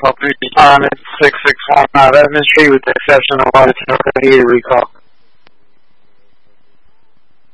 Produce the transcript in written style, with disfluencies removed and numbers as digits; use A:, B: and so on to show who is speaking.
A: It's 661 Ministry with the exception of 1 to recall.